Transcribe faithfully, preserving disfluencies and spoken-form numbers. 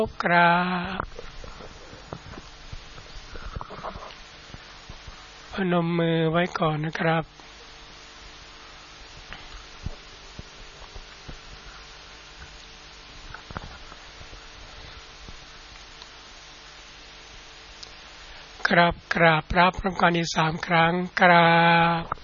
กราบพนมมือไว้ก่อนนะครับกราบกราบรับพร้อมกันอีกสามครั้งกราบ